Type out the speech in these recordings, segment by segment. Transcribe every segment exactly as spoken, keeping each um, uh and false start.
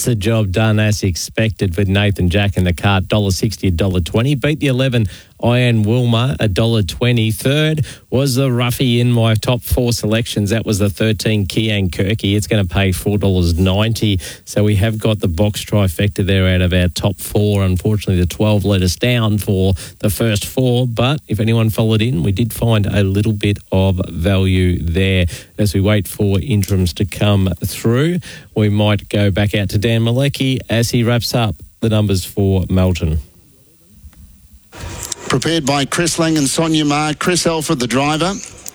gets the job done as expected with Nathan Jack in the cart, one dollar sixty, one dollar twenty. Beat the eleven, Ian Wilmer, one dollar twenty. Third was the roughie in my top four selections. That was the thirteen, Kian Kirky. It's going to pay four dollars ninety. So we have got the box trifecta there out of our top four. Unfortunately, the twelve let us down for the first four. But if anyone followed in, we did find a little bit of value there. As we wait for interims to come through, we might go back out to Dan Malecki as he wraps up the numbers for Melton. Prepared by Chris Lang and Sonia Marr. Chris Alford, the driver,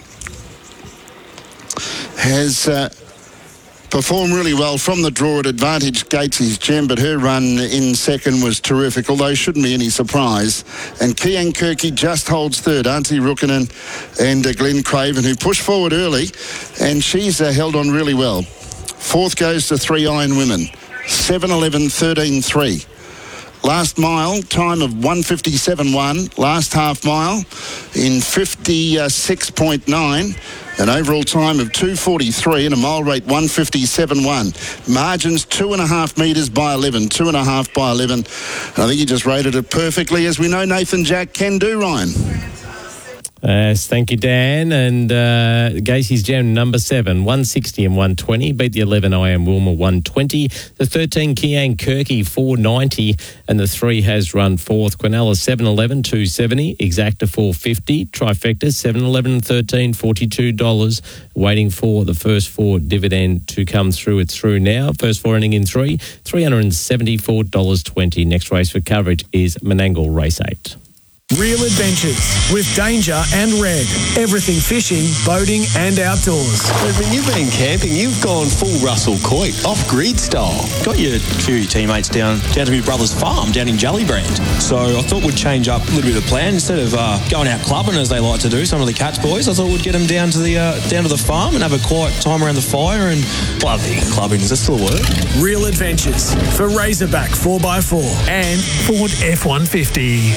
has uh, performed really well from the draw at advantage. Gates's Gem, but her run in second was terrific, although shouldn't be any surprise. And Kian Kirky just holds third. Auntie Rukkinen and uh, Glenn Craven, who pushed forward early, and she's uh, held on really well. Fourth goes to Three Iron Women, seven eleven thirteen three. Last mile, time of one fifty-seven one. Last half mile in fifty-six point nine. An overall time of two forty-three and a mile rate one fifty-seven one. Margins two and a half metres by eleven. Two and a half by eleven. And I think you just rated it perfectly, as we know Nathan Jack can do, Ryan. Yes, thank you, Dan. And uh, Gacy's Gem, number seven, one sixty and one twenty. Beat the eleven, I Am Wilmer, one twenty. The thirteen, Kian Kirky, four ninety. And the three has run fourth. Quinella, seven eleven, two seventy. Exacta, four fifty. Trifecta, seven eleven, thirteen, forty-two dollars. Waiting for the first four dividend to come through. It's through now. First four ending in three, three hundred seventy-four dollars twenty. Next race for coverage is Menangle Race eight. Real adventures with Danger and Red. Everything fishing, boating and outdoors. When you've been camping, you've gone full Russell Coit, off-grid style. Got your few of your teammates down down to my brother's farm down in Jellybrand. So I thought we'd change up a little bit of plan. Instead of uh, going out clubbing as they like to do, some of the Cats boys, I thought we'd get them down to the uh, down to the farm and have a quiet time around the fire and bloody clubbing. Is that still a word? Real adventures for Razorback four by four and Ford F one fifty.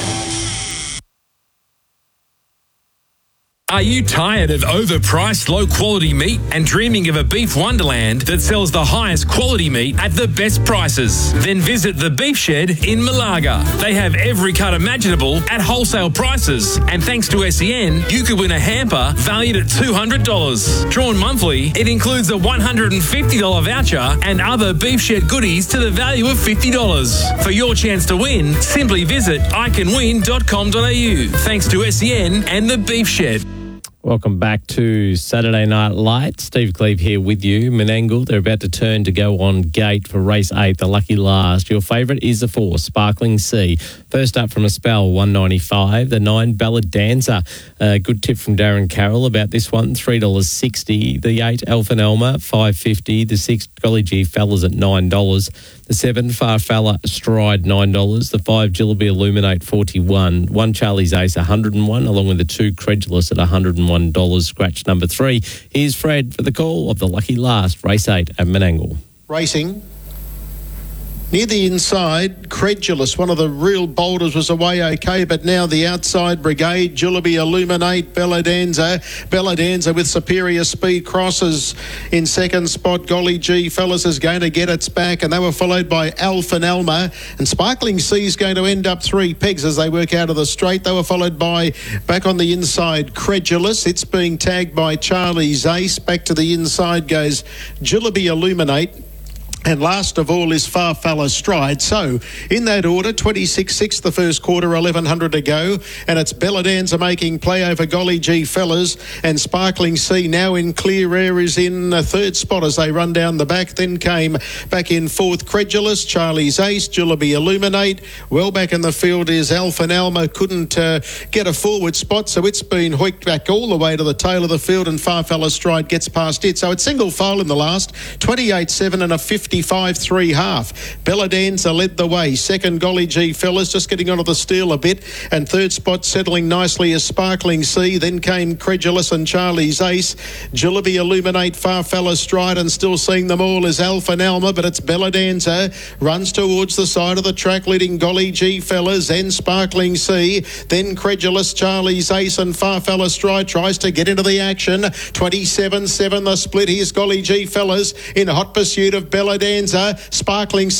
Are you tired of overpriced, low-quality meat and dreaming of a beef wonderland that sells the highest quality meat at the best prices? Then visit The Beef Shed in Malaga. They have every cut imaginable at wholesale prices. And thanks to S E N, you could win a hamper valued at two hundred dollars. Drawn monthly, it includes a one hundred fifty dollars voucher and other Beef Shed goodies to the value of fifty dollars. For your chance to win, simply visit i can win dot com dot a u. Thanks to S E N and The Beef Shed. Welcome back to Saturday Night Light. Steve Cleve here with you. Menangle, they're about to turn to go on gate for race eight, the lucky last. Your favourite is the four, Sparkling Sea. First up from a spell, one ninety-five. The nine, Balladanza. A good tip from Darren Carroll about this one, three dollars sixty. The eight, Alpha Elma, five fifty. The six, Golly G Fellas at nine dollars. The seven, Farfalla Stride, nine dollars. The five, Jillaby Illuminate, forty-one. One, Charlie's Ace, one hundred one, along with the two, Credulous at one hundred one dollars. Scratch number three. Here's Fred for the call of the lucky last, race eight at Menangle. Racing. Near the inside, Credulous, one of the real boulders, was away okay, but now the outside brigade, Jillaby Illuminate, Balladanza. Balladanza with superior speed crosses in second spot. Golly G Fellas is going to get its back, and they were followed by Alpha Elma. And Sparkling Sea is going to end up three pegs as they work out of the straight. They were followed by, back on the inside, Credulous. It's being tagged by Charlie's Ace. Back to the inside goes Jillaby Illuminate. And last of all is Farfalla Stride. So, in that order, twenty-six six the first quarter, eleven hundred to go. And it's Balladanza making play over Golly G Fellas. And Sparkling Sea now in clear air is in a third spot as they run down the back. Then came back in fourth, Credulous, Charlie's Ace, Jillaby Illuminate. Well back in the field is Alpha Elma. Couldn't uh, get a forward spot, so it's been hoiked back all the way to the tail of the field, and Farfalla Stride gets past it. So it's single file in the last, twenty-eight seven and a fifty-five three half. Balladanza led the way. Second, Golly G Fellas, just getting onto the steel a bit. And third spot settling nicely is Sparkling Sea. Then came Credulous and Charlie's Ace. Jillaby Illuminate, Farfalla Stride, and still seeing them all is Alpha Elma, but it's Balladanza. Runs towards the side of the track, leading Golly G Fellas, then Sparkling Sea, then Credulous, Charlie's Ace, and Farfalla Stride tries to get into the action. twenty-seven seven the split. Here's Golly G Fellas in hot pursuit of Balladanza. Sparkling